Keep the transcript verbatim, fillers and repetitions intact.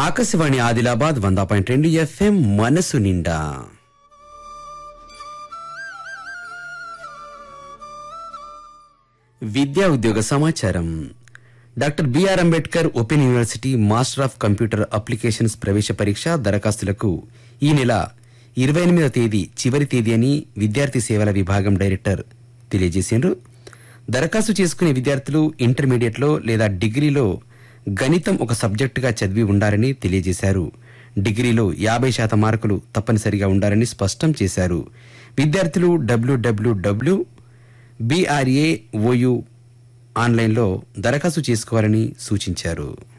ఆకాశవాణి ఆదిలాబాద్ వంద పాయింట్ రెండు ఎఫ్ఎం మనసు నిండా. విద్యా ఉద్యోగ సమాచారం. Doctor BR Ambedkar open university master of computer applications ప్రవేశ పరీక్ష దరఖాస్తులకు ఈ నెల ఇరవై ఎనిమిదవ తేదీ చివరి తేదీ అని విద్యార్థి సేవల విభాగం డైరెక్టర్ తెలియజేశారు. దరఖాస్తు చేసుకునే విద్యార్థులు ఇంటర్మీడియట్లో లేదా డిగ్రీలో గణితం ఒక సబ్జెక్టుగా చదివి ఉండాలని తెలియజేశారు. డిగ్రీలో యాభై శాతం మార్కులు తప్పనిసరిగా ఉండాలని స్పష్టం చేశారు. విద్యార్థులు డబ్ల్యూడబ్ల్యూడబ్ల్యూ బీఆర్ఏఓయు ఆన్లైన్లో దరఖాస్తు చేసుకోవాలని సూచించారు.